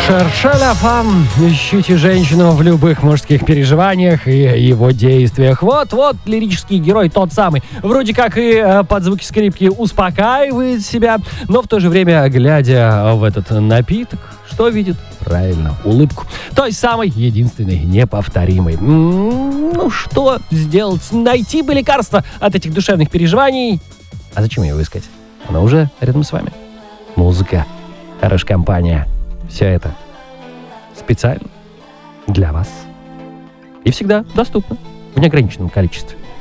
Шершеля Фам. Ищите женщину в любых мужских переживаниях и его действиях. Вот лирический герой тот самый. Вроде как и под звуки скрипки успокаивает себя, но в то же время, глядя в этот напиток, что видит? Правильно, улыбку. Той самой, единственной, неповторимой. Ну что сделать? Найти бы лекарство от этих душевных переживаний. А зачем его искать? Она уже рядом с вами. Музыка, хорошая компания. Все это специально для вас. И всегда доступно в неограниченном количестве.